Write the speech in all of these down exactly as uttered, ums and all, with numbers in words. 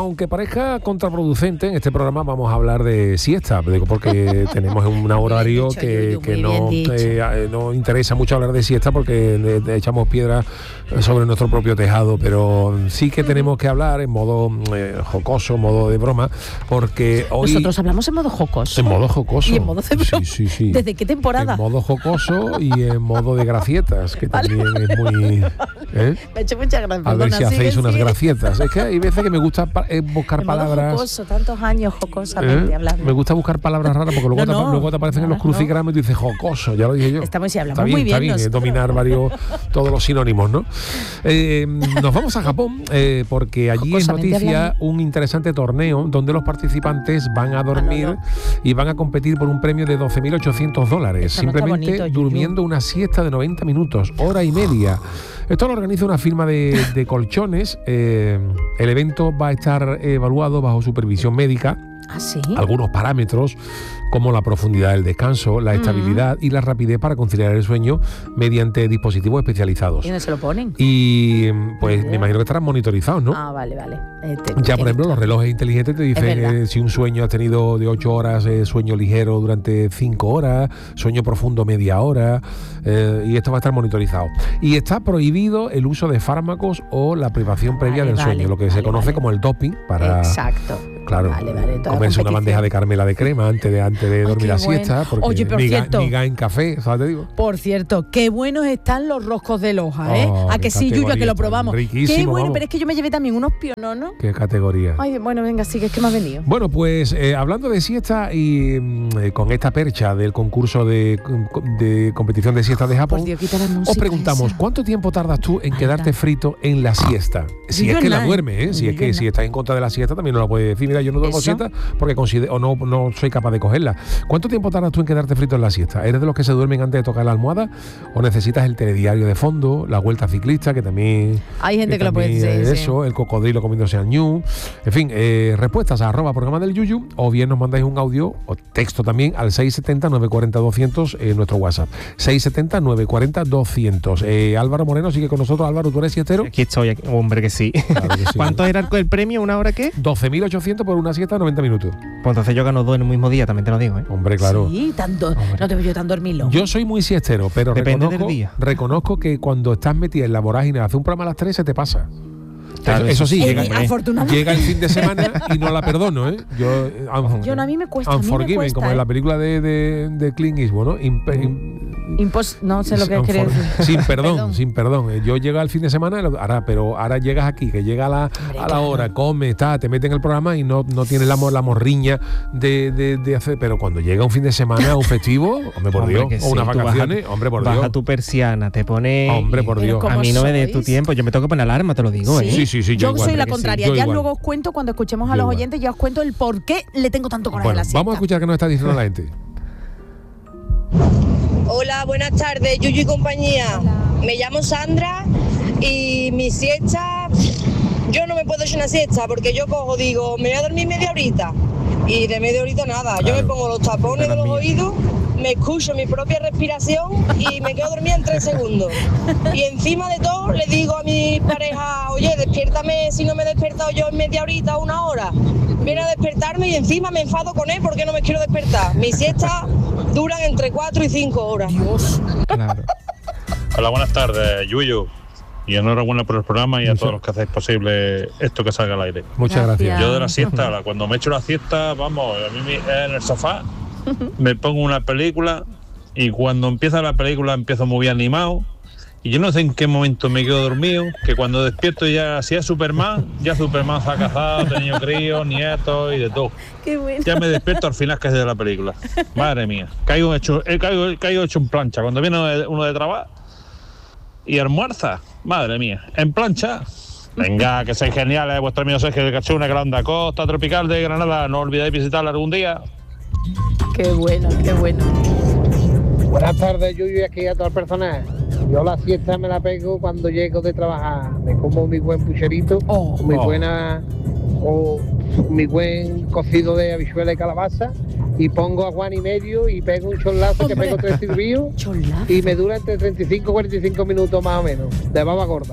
aunque parezca contraproducente, en este programa vamos a hablar de siesta, porque tenemos un horario dicho, que, que no, eh, no interesa mucho hablar de siesta porque le, le echamos piedras sobre nuestro propio tejado, pero sí que tenemos que hablar en modo eh, jocoso, modo de broma, porque hoy... Nosotros hablamos en modo jocoso. En modo jocoso. Y en modo de broma. Sí, sí, sí. ¿Desde qué temporada? En modo jocoso y en modo de gracietas, que vale. también es muy... ¿eh? Me ha hecho mucha gracia. A ver si sigue, hacéis unas sigue. gracietas. Es que hay veces que me gusta pa- eh, buscar en modo palabras... jocoso, tantos años jocosamente ¿Eh? hablando. Me gusta buscar palabras raras porque luego, No, te, no, luego te aparecen en los crucigramas no. y tú dices jocoso, ya lo dije yo. Estamos, sí, hablamos está bien, muy bien. Está bien, es dominar varios, todos los sinónimos, ¿no? Eh, nos vamos a Japón eh, porque allí es noticia hablando. un interesante torneo donde los participantes van a dormir ah, no, no. y van a competir por un premio de doce mil ochocientos dólares, Esto simplemente no bonito, durmiendo una siesta de noventa minutos, hora y media. Esto lo organiza una firma de, de colchones. Eh, el evento va a estar evaluado bajo supervisión médica. ¿Ah, sí? Algunos parámetros como la profundidad del descanso, la estabilidad mm. y la rapidez para conciliar el sueño mediante dispositivos especializados. ¿Y dónde se lo ponen? Y pues me imagino que estarán monitorizados, ¿no? Ah, vale, vale. Este, ya, por ejemplo, los relojes inteligentes te dicen eh, si un sueño has tenido de ocho horas, eh, sueño ligero durante cinco horas, sueño profundo media hora, eh, y esto va a estar monitorizado. Y está prohibido el uso de fármacos o la privación previa vale, del sueño, vale, lo que vale, se conoce vale. como el doping para... Exacto. Claro, vale, vale, comerse una bandeja de Carmela de crema antes de antes de dormir Ay, la bueno. siesta, porque Oye, por ni, cierto, ga, ni ga en café, ¿sabes? Te digo. Por cierto, qué buenos están los roscos de Loja, ¿eh? Oh, a que sí, Yuya, que lo probamos. Riquísimo, qué bueno, vamos. Pero es que yo me llevé también unos piononos. Qué categoría. Ay, bueno, venga, sí, que es que me has venido. Bueno, pues eh, hablando de siesta y eh, con esta percha del concurso de, de competición de siesta de Japón, Dios, quita la música os preguntamos, esa. ¿cuánto tiempo tardas tú en Anda. quedarte frito en la siesta? Si yo es que nada. la duermes, ¿eh? Si yo es que nada. si estás en contra de la siesta también no la puedes decir. Mira, yo no duermo ¿Eso? siesta porque considero, o no, no soy capaz de cogerla. ¿Cuánto tiempo tardas tú en quedarte frito en la siesta? ¿Eres de los que se duermen antes de tocar la almohada? ¿O necesitas el telediario de fondo, la vuelta ciclista, que también... Hay gente que, que lo puede decir. Sí, eso, sí. el cocodrilo comiéndose al ñu. En fin, eh, respuestas a arroba programa del Yuyu, o bien nos mandáis un audio o texto también al seis siete cero, nueve cuatro cero, doscientos en nuestro WhatsApp. seis siete cero, nueve cuatro cero, doscientos. Eh, Álvaro Moreno sigue con nosotros. Álvaro, ¿tú eres siestero? Aquí estoy, hombre, que sí. Claro que sí. ¿Cuánto era el premio? ¿Una hora qué? doce mil ochocientos por una siesta de noventa minutos. Pues entonces yo gano dos en el mismo día, también te lo digo, ¿eh? Hombre, claro. Sí, tanto. Hombre. No te veo yo tan dormido. Yo soy muy siestero, pero Depende reconozco, del día. reconozco que cuando estás metida en la vorágine de hacer un programa a las tres se te pasa. Claro, eso, eso sí, eh, llega, llega el fin de semana y no la perdono, ¿eh? Yo, um, yo no, a mí me cuesta. Unforgiven, me cuesta, como ¿eh? en la película de, de, de Clint Eastwood, ¿no? Imp, imp, Impos, no sé lo que quería decir. Sin perdón, perdón, sin perdón. Yo llego al fin de semana, ahora, pero ahora llegas aquí, que llega a la, Hombre, a la claro. hora, comes, está, te metes en el programa y no, no tienes la, la morriña de, de, de hacer. Pero cuando llega un fin de semana, un festivo, hombre, por Dios, o sí, unas vacaciones, baja, hombre, por baja Dios. Baja tu persiana, te pone. Hombre, por Dios. A mí no me des tu tiempo, yo me tengo que poner alarma, te lo digo, ¿Sí? ¿eh? Sí, sí, sí. Yo, yo soy igual, la contraria. Sí, ya igual. luego os cuento, cuando escuchemos a yo los igual. oyentes, ya os cuento el por qué le tengo tanto coraje bueno, a la siesta. Vamos a escuchar qué nos está diciendo la gente. Hola, buenas tardes, Yuyu y compañía. Hola. Me llamo Sandra y mi siesta, yo no me puedo echar una siesta porque yo cojo, digo, me voy a dormir media horita y de media horita nada. Claro. Yo me pongo los tapones de los mía. oídos, me escucho mi propia respiración y me quedo dormida en tres segundos. Y encima de todo le digo a mi pareja, oye, despiértame si no me he despertado yo en media horita o una hora. Viene a despertarme y encima me enfado con él porque no me quiero despertar. Mis siestas duran entre cuatro y cinco horas. Dios. Claro. Hola, buenas tardes, Yuyu. Y enhorabuena por el programa y a todos los que hacéis posible esto que salga al aire. Muchas gracias. gracias. Yo de la siesta, cuando me echo la siesta, vamos, a mí en el sofá, me pongo una película y cuando empieza la película empiezo muy bien animado. Y yo no sé en qué momento me quedo dormido, que cuando despierto ya, si es Superman, ya Superman se ha casado, ha tenido críos, nietos y de todo. Qué bueno. Ya me despierto al final casi de la película. Madre mía, caigo hecho, he caigo, he caído hecho en plancha. Cuando viene uno de trabajo y almuerza, madre mía, en plancha. Venga, que sois geniales, vuestro amigo Sergio de Cachuna, Granda Costa Tropical de Granada. No olvidéis visitarla algún día. Qué bueno, qué bueno. Buenas tardes, Yuyu, y aquí a todo el personal. Yo la siesta me la pego cuando llego de trabajar. Me como mi buen pucherito, oh, mi oh. buena o mi buen cocido de habichuela y calabaza, y pongo a Juan y medio y pego un cholazo que pego tres silbidos y me dura entre treinta y cinco y cuarenta y cinco minutos más o menos, de baba gorda.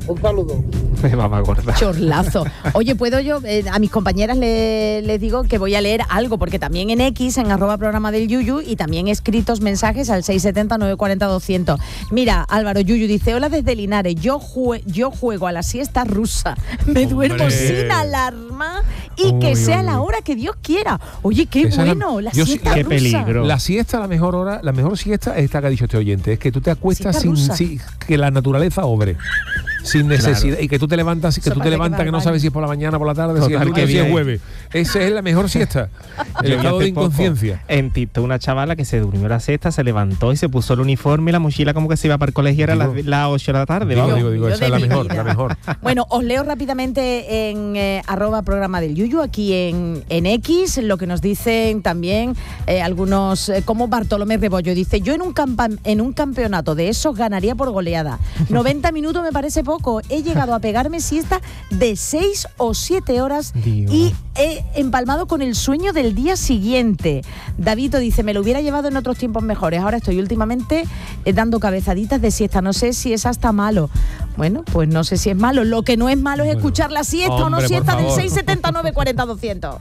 Un saludo. Me va a acordar. Chorlazo. Oye, ¿puedo yo? Eh, a mis compañeras le- les digo que voy a leer algo, porque también en X, en arroba programa del Yuyu, y también escritos mensajes al seis siete cero, nueve cuatro cero, doscientos. Mira, Álvaro Yuyu dice, hola desde Linares, yo, jue- yo juego a la siesta rusa, me duermo Hombre. sin alarma y Uy, que sea uy, la uy. hora que Dios quiera. Oye, qué Esa es la- bueno, la, yo sí- siesta qué rusa. peligro. La siesta, la mejor hora, la mejor siesta es esta que ha dicho este oyente, es que tú te acuestas Siesta sin, rusa. sin- que la naturaleza obre. Sin necesidad. Claro. Y que tú te levantas, que Eso tú te parece que levantas va que no al sabes baño. si es por la mañana, por la tarde, si es Total, lunes, qué si es bien. jueves. Esa es la mejor siesta. El Yo vi estado hace de poco inconsciencia. En TikTok una chavala que se durmió la siesta, se levantó y se puso el uniforme y la mochila como que se iba para el colegio, era Digo- las las ocho de la tarde. Digo, vamos. digo, digo, Yo esa de es la mi mejor, vida. la mejor. Bueno, os leo rápidamente en eh, arroba programa del Yuyu, aquí en, en X, lo que nos dicen también eh, algunos, eh, como Bartolomé Rebollo, dice, yo en un, campa- en un campeonato de esos ganaría por goleada. noventa minutos me parece poco, he llegado a pegarme siesta de seis o siete horas Dios. y he empalmado con el sueño del día siguiente. Davito dice, me lo hubiera llevado en otros tiempos mejores, ahora estoy últimamente eh, dando cabezaditas de siesta, no sé si es hasta malo. Bueno, pues no sé si es malo, lo que no es malo es Bueno, escuchar la siesta o no hombre, por siesta del favor. seis siete cero, nueve cuatro cero, doscientos.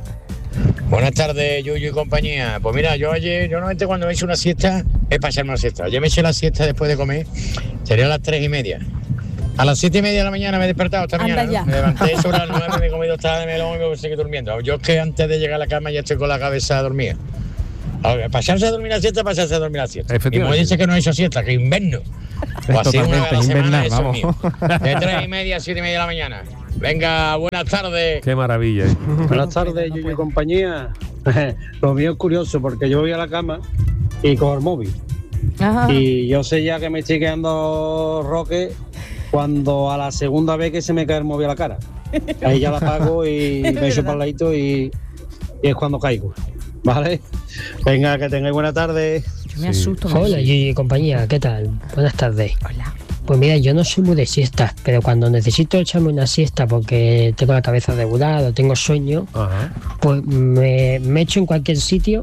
Buenas tardes, Yuyu y compañía. Pues mira, yo ayer, yo normalmente cuando me echo una siesta es para echarme una siesta. Yo me eché la siesta después de comer, sería a las tres y media. A las siete y media de la mañana me he despertado esta Anda mañana, ¿no? ya. Me levanté sobre las nueve, me he comido tostada de melón y me seguí durmiendo. Yo es que antes de llegar a la cama ya estoy con la cabeza dormida. Ahora, pasarse a dormir la siesta, pasarse a dormir la siesta. Y me Efectivamente. dice que no he hecho siesta, que inverno. O así una vez a la Totalmente, semana, invernar, eso es vamos. mío. De tres y media a siete y media de la mañana. Venga, buenas tardes. Qué maravilla. ¿eh? Buenas tardes, Yuyu y compañía. Lo mío es curioso porque yo voy a la cama y cojo el móvil. Ajá. Y yo sé ya que me estoy quedando roque cuando a la segunda vez que se me cae el móvil a la cara. Ahí ya la apago y Es me echo verdad. para el ladito y, y es cuando caigo. ¿Vale? Venga, que tengáis buena tarde. Yo me Sí. asusto. me Hola asusto. Yuyu y compañía, ¿qué tal? Buenas tardes. Hola. Pues mira, yo no soy muy de siestas, pero cuando necesito echarme una siesta porque tengo la cabeza regulada o tengo sueño, Ajá. pues me, me echo en cualquier sitio,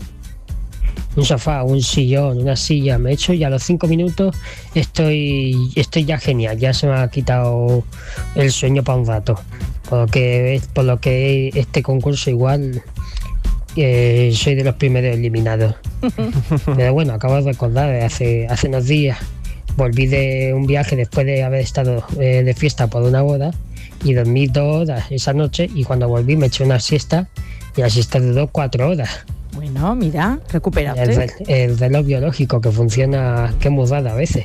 un sofá, un sillón, una silla, me echo y a los cinco minutos estoy, estoy ya genial, ya se me ha quitado el sueño para un rato. Por lo que, por lo que este concurso igual eh, soy de los primeros eliminados. Pero bueno, acabo de recordar, hace, hace unos días volví de un viaje después de haber estado eh, de fiesta por una boda y dormí dos horas esa noche y cuando volví me eché una siesta y la siesta duró cuatro horas. Bueno, mira, El, recuperaste. re- el reloj biológico que funciona, que es muy raro a veces.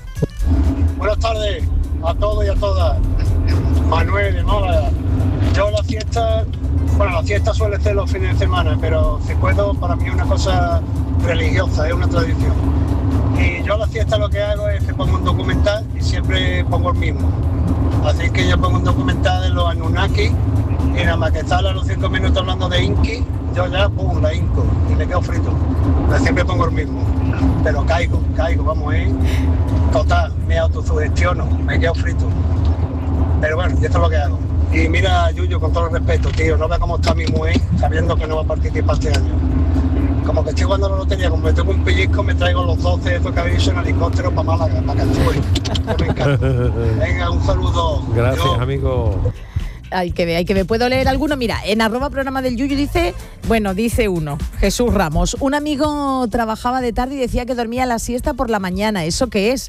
Buenas tardes a todos y a todas. Manuel de Málaga. Yo la fiesta, bueno, la fiesta suele ser los fines de semana, pero si puedo, para mí es una cosa religiosa, es una tradición. Y yo la fiesta lo que hago es que pongo un documental y siempre pongo el mismo. Así que yo pongo un documental de los Anunnaki y nada más que sale a los cinco minutos hablando de Inki, yo ya, pum, la hinco y me quedo frito. Pero siempre pongo el mismo. Pero caigo, caigo, vamos, ¿eh? Total, me autosugestiono, me quedo frito. Pero bueno, y esto es lo que hago. Y mira, Yuyu, con todo el respeto, tío, no ve cómo está mi mujer sabiendo que no va a participar este año. Como que estoy jugando a la lotería, como me tengo un pellizco, me traigo los doce estos que habéis hecho en helicóptero para Málaga, para que actúe. Que me encanta. Venga, un saludo. Gracias, Adiós. amigo. Hay que ver, hay que ver. ¿Puedo leer alguno? Mira, en arroba programa del Yuyu dice, bueno, dice uno, Jesús Ramos. Un amigo trabajaba de tarde y decía que dormía la siesta por la mañana. ¿Eso qué es?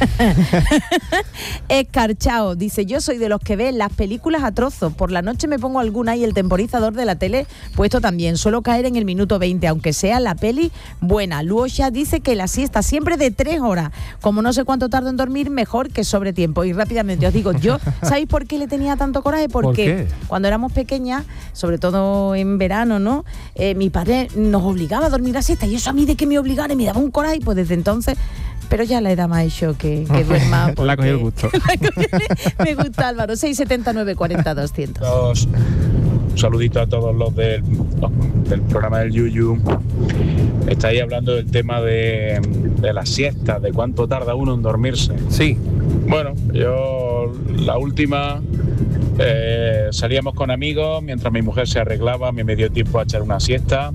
Escarchao dice, yo soy de los que ven las películas a trozos. Por la noche me pongo alguna y el temporizador de la tele puesto también. Suelo caer en el minuto veinte, aunque sea la peli buena. Luosha dice que la siesta siempre de tres horas. Como no sé cuánto tardo en dormir, mejor que sobre tiempo. Y rápidamente os digo, yo, ¿sabéis por qué le tenía tanto coraje? Porque ¿Por qué? cuando éramos pequeñas, sobre todo en verano, ¿no? Eh, mi padre nos obligaba a dormir a siesta y eso a mí de que me obligara y me daba un coraje, pues desde entonces, pero ya la edad me ha hecho que, que duerma. Le ha cogido el gusto. Me gusta, Álvaro. seis siete nueve cuatro cero doscientos. Dos. Un saludito a todos los del, del programa del Yuyu. Estáis hablando del tema de, de la siesta, de cuánto tarda uno en dormirse. Sí. Bueno, yo la última eh, salíamos con amigos mientras mi mujer se arreglaba, me me dio tiempo a echar una siesta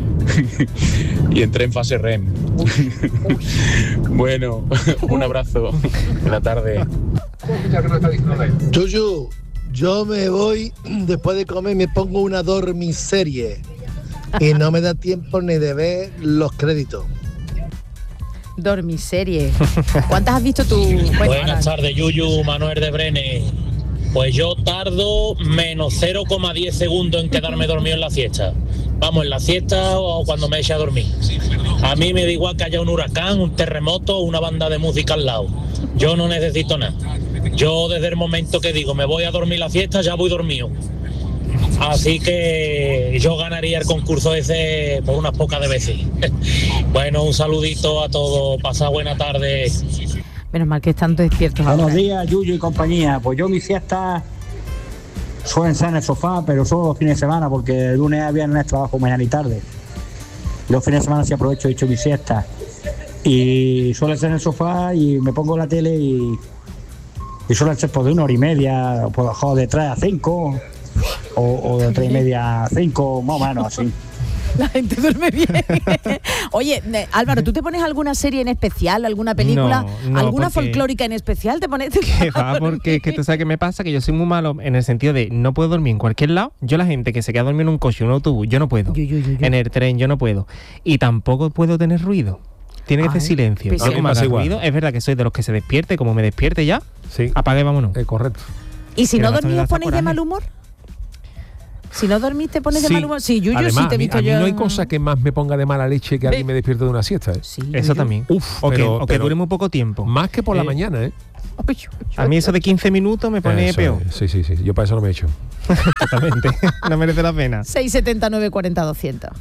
y entré en fase R E M. Bueno, un abrazo. Buena tarde. Yuyu, yo me voy, después de comer me pongo una dormiserie y no me da tiempo ni de ver los créditos. Dormiserie. ¿Cuántas has visto tú? Bueno, Buenas tardes, Yuyu, Manuel de Brenes. Pues yo tardo menos cero coma diez segundos en quedarme dormido en la siesta. Vamos, en la siesta o cuando me eche a dormir. A mí me da igual que haya un huracán, un terremoto o una banda de música al lado. Yo no necesito nada. Yo desde el momento que digo me voy a dormir la siesta, ya voy dormido. Así que yo ganaría el concurso ese por unas pocas de veces. Bueno, un saludito a todos. Pasad buena tarde. Menos mal que están despiertos ahora. Buenos días, Yuyu y compañía. Pues yo mi siesta suelen ser en el sofá, pero solo los fines de semana, porque el lunes a viernes trabajo mañana y tarde. Los fines de semana sí aprovecho y he hecho mi siesta. Y suele ser en el sofá y me pongo la tele y, y suele ser por de una hora y media, o por de tres a cinco, o, o de tres y media a cinco, más o menos así. La gente duerme bien. Oye, eh, Álvaro, ¿tú te pones alguna serie en especial, alguna película, No, no, alguna porque- folclórica en especial? ¿Te pones? Que va, porque es que tú sabes qué me pasa, que yo soy muy malo en el sentido de no puedo dormir en cualquier lado. Yo la gente que se queda dormida en un coche, en un autobús, yo no puedo. Yo, yo, yo, yo. En el tren yo no puedo. Y tampoco puedo tener ruido. Tiene que Ay, ser silencio. pues Yo sí. como Me pasa haga igual. ruido, es verdad que soy de los que se despierte, como me despierte ya, Sí, apague, vámonos. eh, correcto. ¿Y si Que no además me dormís da os ponéis de coraje. mal humor? Si no dormís te pones de Sí. mal humor. Sí, yo, yo Además, sí te he a mí- visto a mí yo. no hay cosa que más me ponga de mala leche que alguien me despierte de una siesta. ¿eh? Sí, Eso yo. también. Uf, o, que, pero- o que pero dure muy poco tiempo. Más que por la Eh, mañana, ¿eh? A mí eso de quince minutos me pone Eso peor. es, Sí, sí, sí. Yo para eso no me he hecho. Totalmente. No merece la pena. seis setenta nueve cuarenta doscientos.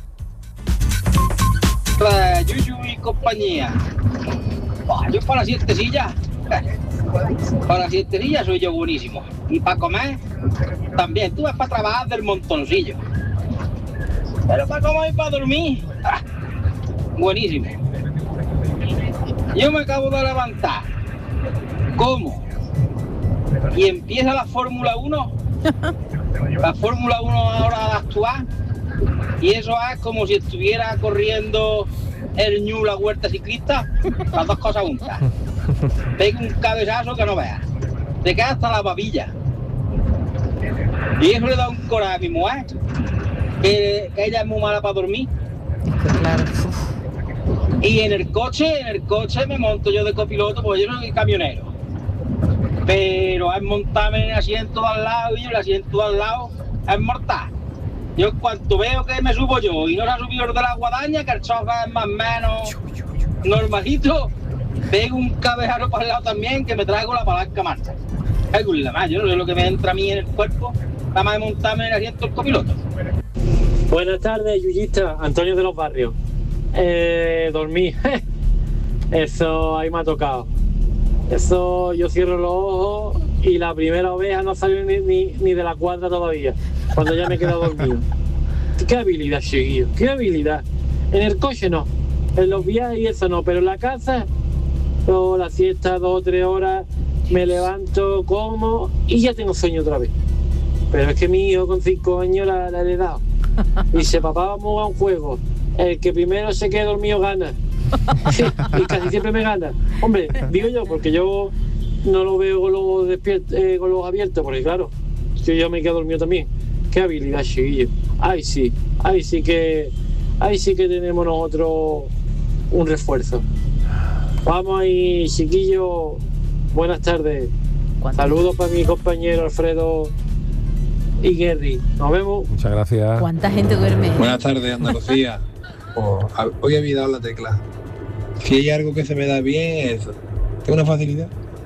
Para Yuyu y compañía. Bah, yo para siestecilla. Para siestecilla soy yo buenísimo. Y para comer, también. Tú vas para trabajar del montoncillo. Pero para comer y para dormir, ah, buenísimo. Yo me acabo de levantar. ¿Cómo? Y empieza la Fórmula uno. La Fórmula uno ahora de actuar. Y eso es como si estuviera corriendo el Ñu, la Vuelta Ciclista, las dos cosas juntas. Pega un cabezazo que no veas. Te queda hasta la babilla. Y eso le da un coraje a mi mujer, que, que ella es muy mala para dormir. Claro. Y en el coche, en el coche me monto yo de copiloto, porque yo no soy camionero. Pero es montarme en el asiento de al lado, y yo el asiento de al lado es mortal. Yo cuando veo que me subo yo y no se ha subido el de la guadaña, que el chofer es más o menos normalito, pego un cabezazo para el lado también, que me traigo la palanca marcha. Ay, con la madre, yo no sé lo que me entra a mí en el cuerpo, nada más de montarme en el asiento del copiloto. Buenas tardes, Yuyista, Antonio de los Barrios. Eh, dormí, eso ahí me ha tocado. Eso yo cierro los ojos y la primera oveja no salió ni, ni, ni de la cuadra todavía, cuando ya me he quedado dormido. Qué habilidad, chiquillo, qué habilidad. En el coche no, en los viajes y eso no, pero en la casa, oh, la siesta, dos o tres horas, me levanto, como y ya tengo sueño otra vez. Pero es que mi hijo con cinco años la, la he dado. Dice, papá, vamos a un juego. El que primero se quede dormido gana. Y casi siempre me gana. Hombre, digo yo, porque yo no lo veo con los, despiert- eh, con los abiertos, porque claro, yo ya me quedo dormido también. Qué habilidad, chiquillo. Ay, sí, ay, sí que, ay, sí que tenemos nosotros un refuerzo. Vamos ahí, chiquillo. Buenas tardes. Saludos para mi compañero Alfredo y Gary. Nos vemos. Muchas gracias. ¿Cuánta gente duerme? Buenas tardes, Andalucía. Oh, a- hoy he dado la tecla. Si hay algo que se me da bien es eso. Tengo una facilidad.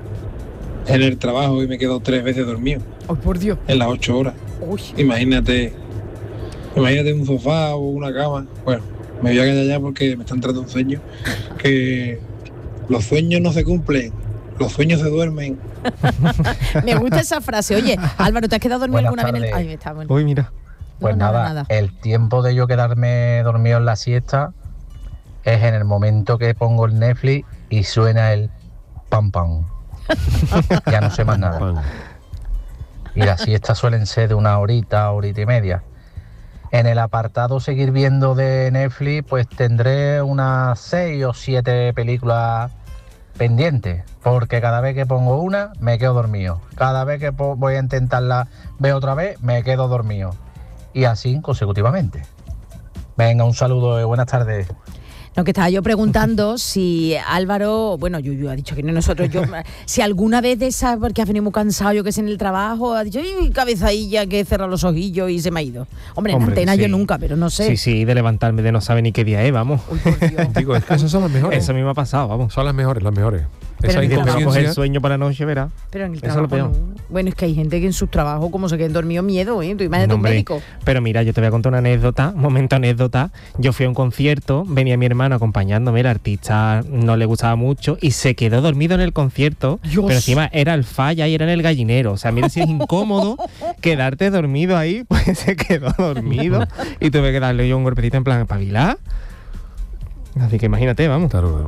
En el trabajo hoy me he quedado tres veces dormido. ¡Ay, por Dios! En las ocho horas. Uy. Imagínate. Imagínate un sofá o una cama. Bueno, me voy a quedar ya porque me está entrando un sueño. Que los sueños no se cumplen. Los sueños se duermen. Me gusta esa frase. Oye, Álvaro, ¿te has quedado dormido Buenas alguna vez en el...? tardes. Ay, me está bueno. Uy, mira. Pues No, nada, nada, nada. el tiempo de yo quedarme dormido en la siesta es en el momento que pongo el Netflix y suena el pam pam. Ya no sé más nada. Y las siestas suelen ser de una horita, horita y media. En el apartado seguir viendo de Netflix, pues tendré unas seis o siete películas pendiente, porque cada vez que pongo una me quedo dormido. Cada vez que voy a intentarla ver otra vez me quedo dormido. Y así consecutivamente. Venga, un saludo y buenas tardes. No, que estaba yo preguntando si Álvaro, bueno, Yuyu ha dicho que no nosotros, yo, si alguna vez de esa, porque has venido muy cansado, yo que sé, en el trabajo, ha dicho, ¡ay, cabezadilla, que he cerrado los ojillos y se me ha ido! Hombre, en antena sí. yo nunca, pero no sé. Sí, sí, de levantarme de no sabe ni qué día es, vamos. Uy, por Dios. Digo, es que esas son las mejores. Eso a mí me ha pasado, vamos. Son las mejores, las mejores. Pero Esa en el Te va a inconsciencia. coger sueño para la noche, verás. Pero en el Eso es lo trabajo peor. no. Bueno, es que hay gente que en sus trabajos como se queden dormidos miedo, ¿eh? Tú imagínate No, un hombre, médico. Pero mira, yo te voy a contar una anécdota, un momento anécdota. Yo fui a un concierto, venía mi hermano acompañándome, el artista no le gustaba mucho y se quedó dormido en el concierto. Dios. Pero encima era el falla y era en el gallinero. O sea, mira si es incómodo quedarte dormido ahí, pues se quedó dormido y tuve que darle yo un golpecito en plan espabilar. Así que imagínate, vamos. Claro, claro.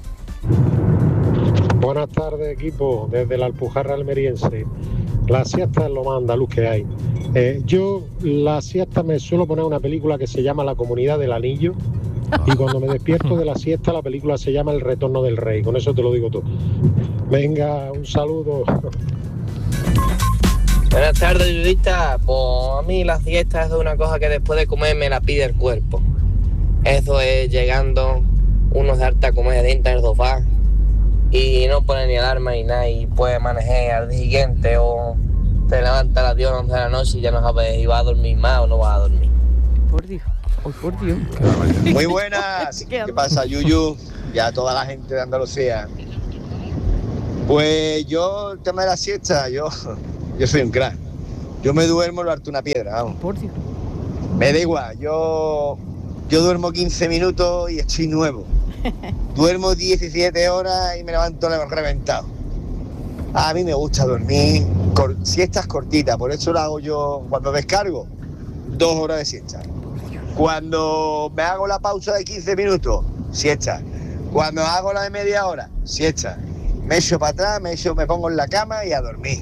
Buenas tardes, equipo, desde la Alpujarra almeriense. La siesta es lo más andaluz que hay. Eh, yo la siesta me suelo poner una película que se llama La Comunidad del Anillo y cuando me despierto de la siesta la película se llama El Retorno del Rey. Con eso te lo digo todo. Venga, un saludo. Buenas tardes, Judita. Pues a mí la siesta es una cosa que después de comer me la pide el cuerpo. Eso es llegando, uno se harta a comer dentro del sofá y no pone ni alarma ni nada y puede manejar al día siguiente o te levanta a las diez o once de la noche y ya no sabes si vas a dormir más o no vas a dormir. Por Dios, oh, por Dios. Muy buenas. ¿Qué pasa, Yuyu? Y a toda la gente de Andalucía. Pues yo, el tema de la siesta, yo, yo soy un crack. Yo me duermo, lo harto una piedra, vamos. Por Dios. Me da igual, yo, yo duermo quince minutos y estoy nuevo. Duermo diecisiete horas y me levanto reventado. A mí me gusta dormir cor- siestas cortitas, por eso lo hago yo cuando descargo, dos horas de siesta. Cuando me hago la pausa de quince minutos, siesta. Cuando hago la de media hora, siesta. Me echo para atrás, me, echo, me pongo en la cama y a dormir.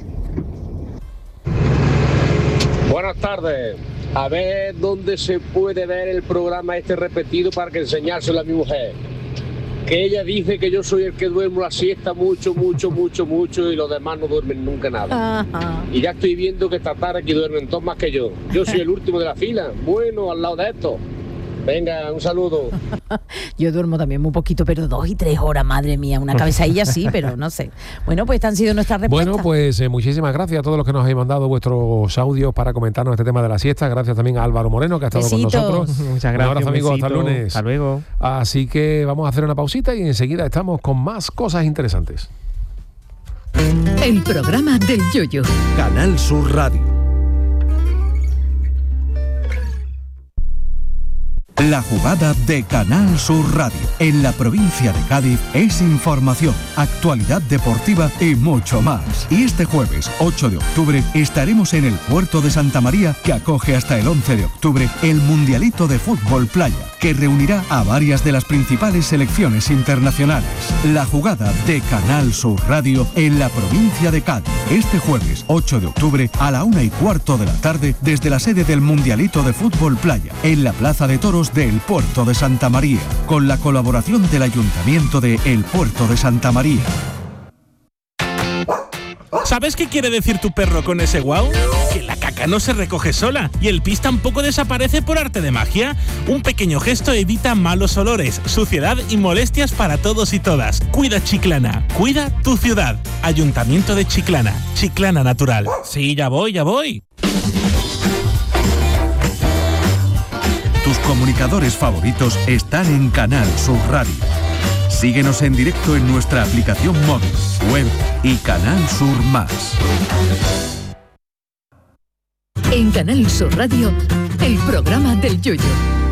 Buenas tardes. A ver dónde se puede ver el programa este repetido para que enseñárselo a mi mujer. Que ella dice que yo soy el que duermo la siesta mucho, mucho, mucho, mucho y los demás no duermen nunca nada. Ajá. Y ya estoy viendo que esta tarde aquí duermen todos más que yo. Yo soy el último de la fila. Bueno, al lado de esto. Venga, un saludo. Yo duermo también muy poquito, pero dos y tres horas, madre mía. Una cabezadilla sí, pero no sé. Bueno, pues estas han sido nuestras respuestas. Bueno, pues eh, muchísimas gracias a todos los que nos habéis mandado vuestros audios para comentarnos este tema de la siesta. Gracias también a Álvaro Moreno, que ha estado Besitos. con nosotros. Muchas gracias. Un abrazo, amigos. Hasta el besito. lunes. Hasta luego. Así que vamos a hacer una pausita y enseguida estamos con más cosas interesantes. El programa del Yoyo. Canal Sur Radio. La jugada de Canal Sur Radio en la provincia de Cádiz es información, actualidad deportiva y mucho más. Y este jueves ocho de octubre estaremos en el puerto de Santa María, que acoge hasta el once de octubre el Mundialito de Fútbol Playa, que reunirá a varias de las principales selecciones internacionales. La jugada de Canal Sur Radio en la provincia de Cádiz. Este jueves ocho de octubre a la una y cuarto de la tarde desde la sede del Mundialito de Fútbol Playa, en la Plaza de Toros del Puerto de Santa María, con la colaboración del Ayuntamiento de El Puerto de Santa María. ¿Sabes qué quiere decir tu perro con ese guau? Que la caca no se recoge sola y el pis tampoco desaparece por arte de magia. Un pequeño gesto evita malos olores, suciedad y molestias para todos y todas. Cuida Chiclana, cuida tu ciudad. Ayuntamiento de Chiclana, Chiclana Natural. Sí, ya voy, ya voy. Tus comunicadores favoritos están en Canal Sur Radio. Síguenos en directo en nuestra aplicación móvil, web y Canal Sur Más. En Canal Sur Radio, el programa del Yoyo.